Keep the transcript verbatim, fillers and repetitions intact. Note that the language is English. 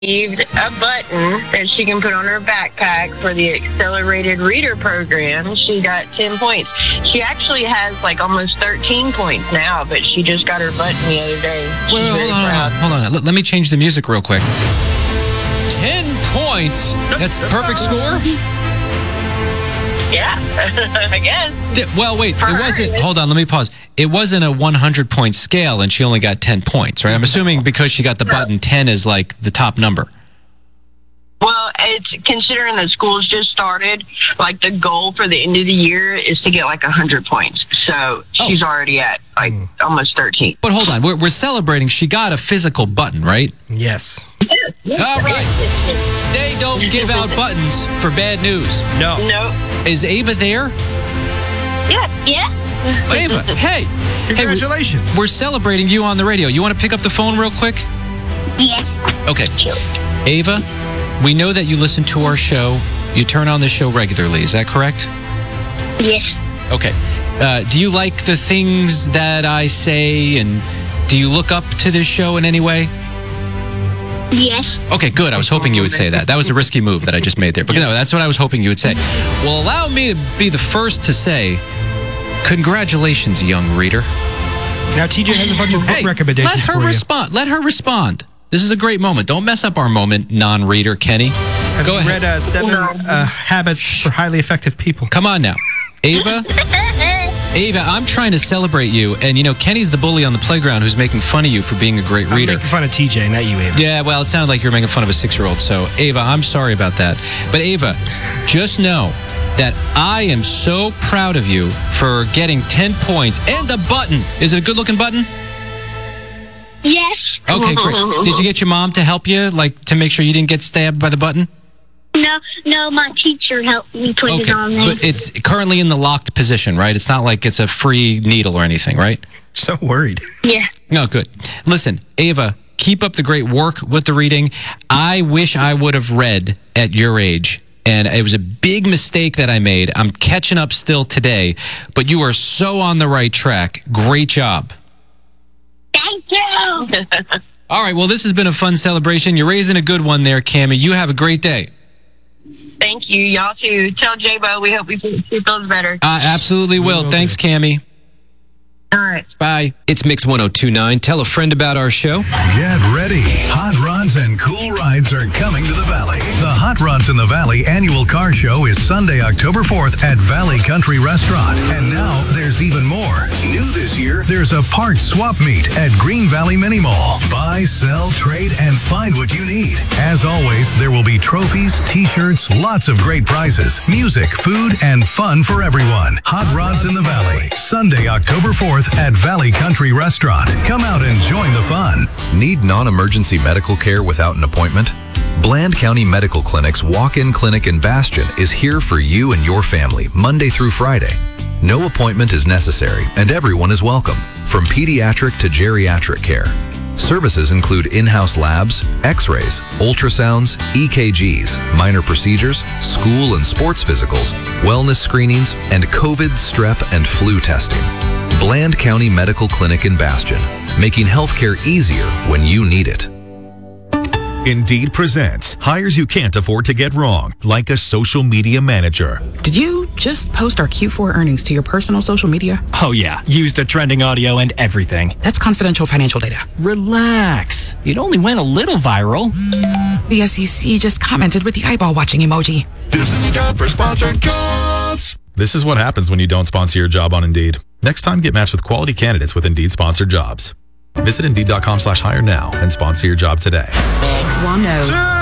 received a button that she can put on her backpack for the Accelerated Reader Program. She got ten points. She actually has like almost thirteen points now, but she just got her button the other day. She's Well, very hold on, proud. hold on. Let, let me change the music real quick. ten points. That's perfect score? Yeah, I guess. Di- Well, wait. For It her, wasn't. it is. Hold on. Let me pause. It wasn't a one hundred point scale, and she only got ten points, right? I'm assuming because she got the button, ten is like the top number. Well, it's considering that school's just started, like the goal for the end of the year is to get like one hundred points. So she's already at like almost thirteen. But hold on. We're, we're celebrating. She got a physical button, right? Yes. All right. They don't give out buttons for bad news. No. No. Is Ava there? Yeah. Yeah. Ava, hey. Congratulations. Hey, we- we're celebrating you on the radio. You want to pick up the phone real quick? Yeah. Okay. Ava, we know that you listen to our show. You turn on the show regularly. Is that correct? Yes. Okay. Uh, do you like the things that I say, and do you look up to this show in any way? Yes. Okay, good. I was hoping you would say that. That was a risky move that I just made there. But no, that's what I was hoping you would say. Well, allow me to be the first to say, congratulations, young reader. Now T J has a bunch of book Hey, recommendations let her for you. respond. Let her respond. This is a great moment. Don't mess up our moment, non-reader Kenny. Have Go you ahead. read uh, Seven uh, Habits for Highly Effective People? Come on now. Ava? Ava, I'm trying to celebrate you. And, you know, Kenny's the bully on the playground who's making fun of you for being a great I'm reader. making fun of T J, not you, Ava. Yeah, well, it sounded like you're making fun of a six-year-old. So, Ava, I'm sorry about that. But, Ava, just know that I am so proud of you for getting ten points and a button. Is it a good-looking button? Yes. Okay, great. Did you get your mom to help you, like, to make sure you didn't get stabbed by the button? No, no, my teacher helped me put Okay, it on there. but it's currently in the locked position, right? It's not like it's a free needle or anything, right? So worried. Yeah. No, good. Listen, Ava, keep up the great work with the reading. I wish I would have read at your age, and it was a big mistake that I made. I'm catching up still today, but you are so on the right track. Great job. Thank you. All right, well, this has been a fun celebration. You're raising a good one there, Cammie. You have a great day. Thank you. Y'all too. Tell J-Bo we hope he he feels better. I absolutely will. will Thanks, do. Cammie. All right. Bye. It's Mix one oh two point nine. Tell a friend about our show. Get ready. Hot Rods and Cool Rides are coming to the Valley. The Hot Rods in the Valley annual car show is Sunday, October fourth at Valley Country Restaurant. And now there's even more. New this year, there's a parts swap meet at Green Valley Mini Mall. Buy, sell, trade, and find what you need. As always, there will be trophies, t-shirts, lots of great prizes, music, food, and fun for everyone. Hot Rods in the Valley, Sunday, October fourth at Valley Country Restaurant. Come out and join the fun. Need non-emergency medical care without an appointment? Bland County Medical Clinic's walk-in clinic in Bastion is here for you and your family Monday through Friday. No appointment is necessary and everyone is welcome, from pediatric to geriatric care. Services include in-house labs, x-rays, ultrasounds, E K Gs, minor procedures, school and sports physicals, wellness screenings, and COVID, strep, and flu testing. Bland County Medical Clinic in Bastion, making healthcare easier when you need it. Indeed presents hires you can't afford to get wrong, like a social media manager. Did you just post our Q four earnings to your personal social media? Oh yeah, used the trending audio and everything. That's confidential financial data. Relax. It only went a little viral. The S E C just commented with the eyeball watching emoji. This is a job for sponsored jobs. This is what happens when you don't sponsor your job on Indeed. Next time, get matched with quality candidates with Indeed sponsored jobs. Visit Indeed.com slash hire now and sponsor your job today. One note.